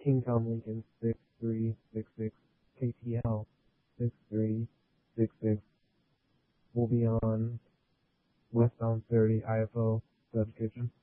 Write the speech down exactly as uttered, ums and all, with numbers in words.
Kingtown Lincoln six three six six, K T L six three six six will be on westbound thirty I F O Dutch Kitchen.